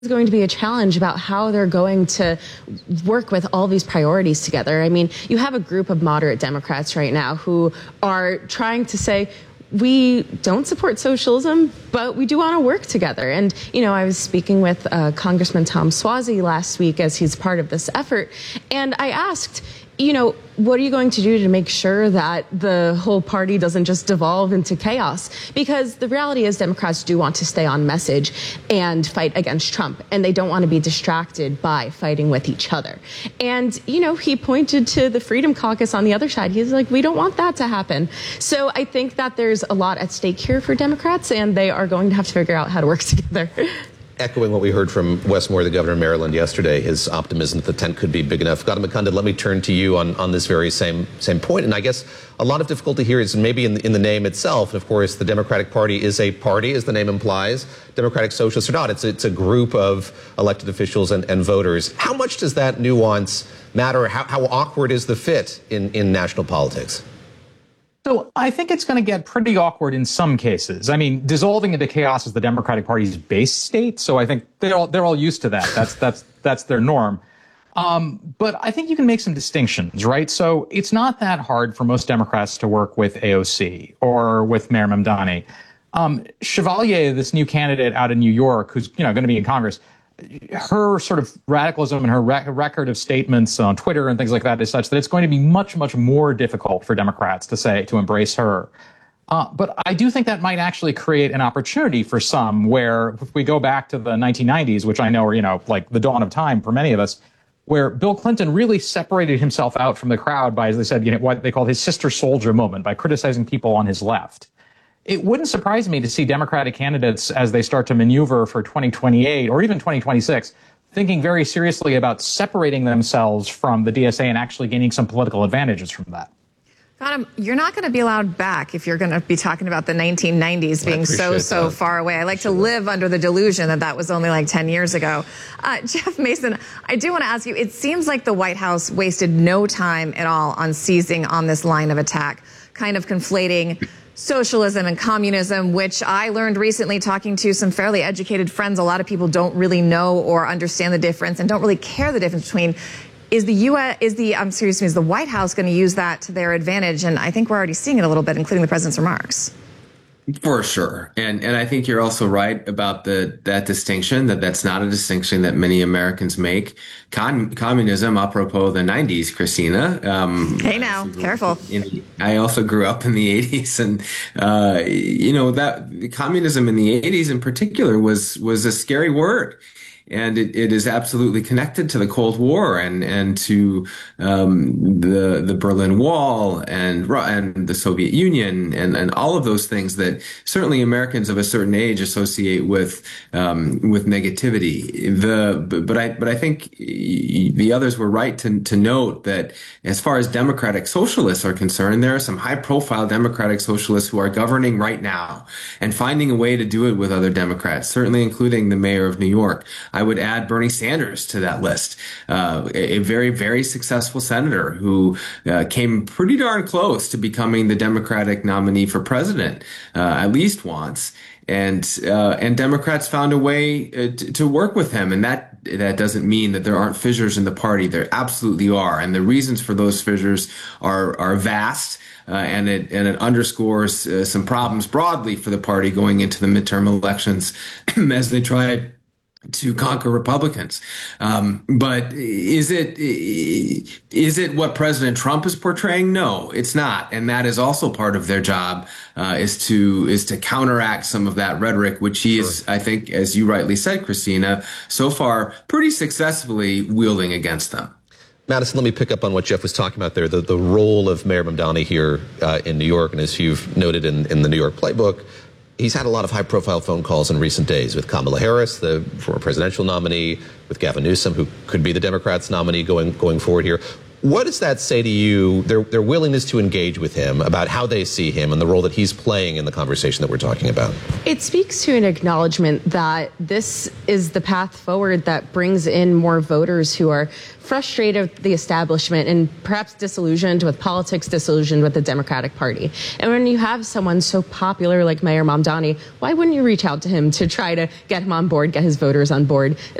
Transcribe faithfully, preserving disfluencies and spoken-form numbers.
Is going to be a challenge about how they're going to work with all these priorities together. I mean, you have a group of moderate Democrats right now who are trying to say, we don't support socialism, but we do want to work together. And, you know, I was speaking with uh, Congressman Tom Suozzi last week as he's part of this effort, and I asked, you know, what are you going to do to make sure that the whole party doesn't just devolve into chaos? Because the reality is Democrats do want to stay on message and fight against Trump, and they don't want to be distracted by fighting with each other. And, you know, he pointed to the Freedom Caucus on the other side. He's like, we don't want that to happen. So I think that there's a lot at stake here for Democrats, and they are going to have to figure out how to work together. Echoing what we heard from Wes Moore, the governor of Maryland, yesterday, his optimism that the tent could be big enough. Gautam Mukunda, let me turn to you on, on this very same same point. And I guess a lot of difficulty here is maybe in the, in the name itself. And of course, the Democratic Party is a party, as the name implies. Democratic Socialists or not, it's, it's a group of elected officials and, and voters. How much does that nuance matter? How, how awkward is the fit in, in national politics? So I think it's going to get pretty awkward in some cases. I mean, dissolving into chaos is the Democratic Party's base state, so I think they're all they're all used to that. That's that's that's their norm. Um, but I think you can make some distinctions, right? So it's not that hard for most Democrats to work with A O C or with Mayor Mamdani. Um, Chevalier, this new candidate out in New York, who's you know going to be in Congress, her sort of radicalism and her rec- record of statements on Twitter and things like that is such that it's going to be much, much more difficult for Democrats to say, to embrace her. Uh, but I do think that might actually create an opportunity for some where if we go back to the nineteen nineties, which I know are, you know, like the dawn of time for many of us, where Bill Clinton really separated himself out from the crowd by, as they said, you know, what they called his sister soldier moment, by criticizing people on his left. It wouldn't surprise me to see Democratic candidates, as they start to maneuver for twenty twenty-eight or even twenty twenty-six, thinking very seriously about separating themselves from the D S A and actually gaining some political advantages from that. Gautam, you're not going to be allowed back if you're going to be talking about the nineteen nineties being so, so that. far away. I like to live under the delusion that that was only like ten years ago. Uh, Jeff Mason, I do want to ask you, it seems like the White House wasted no time at all on seizing on this line of attack, kind of conflating socialism and communism, which I learned recently talking to some fairly educated friends. A lot of people don't really know or understand the difference and don't really care the difference between. Is the U S is the I'm serious, is the White House going to use that to their advantage? And I think we're already seeing it a little bit, including the president's remarks. For sure. And and I think you're also right about the that distinction, that that's not a distinction that many Americans make. Con, communism, apropos the nineties, Christina. Um, hey now, careful. In, I also grew up in the eighties, and uh, you know that communism in the eighties in particular was was a scary word. And it, it is absolutely connected to the Cold War and and to um, the the Berlin Wall and and the Soviet Union and, and all of those things that certainly Americans of a certain age associate with um, with negativity. The but I but I think the others were right to to note that as far as democratic socialists are concerned, there are some high profile democratic socialists who are governing right now and finding a way to do it with other Democrats, certainly including the mayor of New York. I would add Bernie Sanders to that list, uh, a, a very, very successful senator who uh, came pretty darn close to becoming the Democratic nominee for president, uh, at least once. And uh, and Democrats found a way uh, to, to work with him. And that that doesn't mean that there aren't fissures in the party. There absolutely are. And the reasons for those fissures are are vast. Uh, and it and it underscores uh, some problems broadly for the party going into the midterm elections as they try to conquer Republicans. Um, but is it is it what President Trump is portraying? No, it's not. And that is also part of their job, uh, is to is to counteract some of that rhetoric, which he sure. is, I think, as you rightly said, Christina, so far pretty successfully wielding against them. Madison, let me pick up on what Jeff was talking about there, the, the role of Mayor Mamdani here uh, in New York. And as you've noted in, in the New York playbook, he's had a lot of high-profile phone calls in recent days with Kamala Harris, the former presidential nominee, with Gavin Newsom, who could be the Democrats' nominee going going forward here. What does that say to you, their, their willingness to engage with him, about how they see him and the role that he's playing in the conversation that we're talking about? It speaks to an acknowledgement that this is the path forward that brings in more voters who are frustrated with the establishment and perhaps disillusioned with politics, disillusioned with the Democratic Party. And when you have someone so popular like Mayor Mamdani, why wouldn't you reach out to him to try to get him on board, get his voters on board?